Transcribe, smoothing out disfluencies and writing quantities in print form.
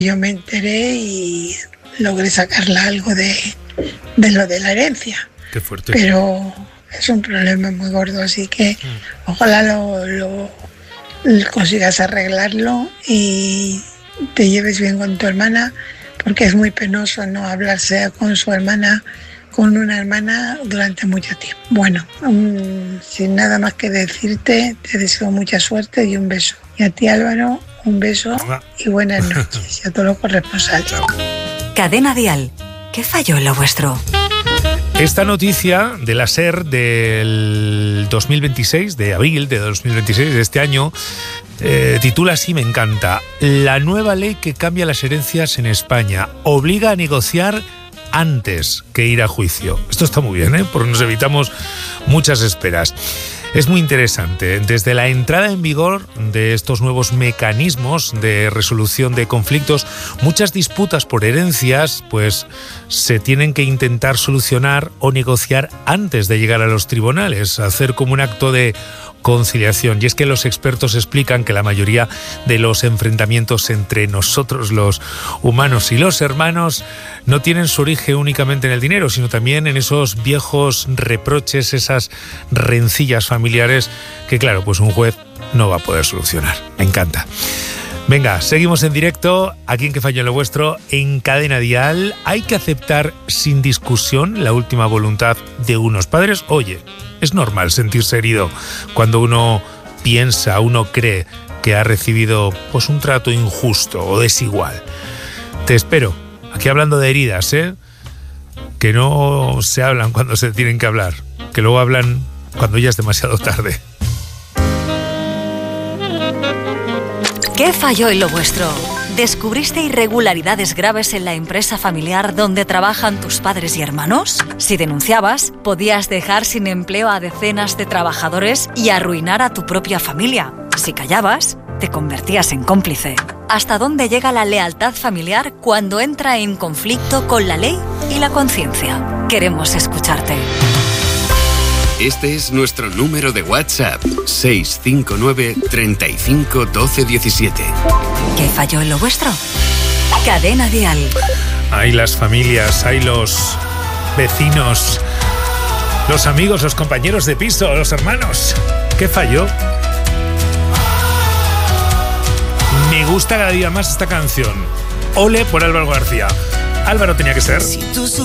Yo me enteré y logré sacarle algo de lo de la herencia. Qué fuerte. Pero es un problema muy gordo, así que ojalá lo consigas arreglarlo y te lleves bien con tu hermana, porque es muy penoso no hablarse con su hermana, con una hermana durante mucho tiempo. Bueno, sin nada más que decirte, te deseo mucha suerte y un beso. Y a ti, Álvaro, un beso y buenas noches. Y a todos los corresponsales. Cadena Dial. ¿Qué falló en lo vuestro? Esta noticia de la SER del 2026, de abril de 2026, de este año, titula así, me encanta: la nueva ley que cambia las herencias en España obliga a negociar antes que ir a juicio. Esto está muy bien, porque nos evitamos muchas esperas. Es muy interesante. Desde la entrada en vigor de estos nuevos mecanismos de resolución de conflictos, muchas disputas por herencias pues se tienen que intentar solucionar o negociar antes de llegar a los tribunales, hacer como un acto de conciliación. Y es que los expertos explican que la mayoría de los enfrentamientos entre nosotros, los humanos y los hermanos, no tienen su origen únicamente en el dinero, sino también en esos viejos reproches, esas rencillas familiares que, claro, pues un juez no va a poder solucionar. Me encanta. Venga, seguimos en directo, aquí en Que Falló en lo Vuestro, en Cadena Dial. Hay que aceptar sin discusión la última voluntad de unos padres. Oye, es normal sentirse herido cuando uno piensa, uno cree que ha recibido pues un trato injusto o desigual. Te espero, aquí hablando de heridas, que no se hablan cuando se tienen que hablar, que luego hablan cuando ya es demasiado tarde. ¿Qué falló en lo vuestro? ¿Descubriste irregularidades graves en la empresa familiar donde trabajan tus padres y hermanos? Si denunciabas, podías dejar sin empleo a decenas de trabajadores y arruinar a tu propia familia. Si callabas, te convertías en cómplice. ¿Hasta dónde llega la lealtad familiar cuando entra en conflicto con la ley y la conciencia? Queremos escucharte. Este es nuestro número de WhatsApp: 659 35 12 17. ¿Qué falló en lo vuestro? Cadena Dial. Hay las familias, hay los vecinos, los amigos, los compañeros de piso, los hermanos. ¿Qué falló? Me gusta cada día más esta canción. Ole por Álvaro García. Álvaro tenía que ser.